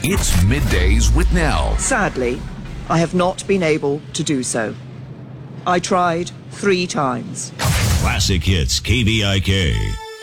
It's Middays with Nell. Sadly, I have not been able to do so. I tried 3 times. Classic Hits KBIK.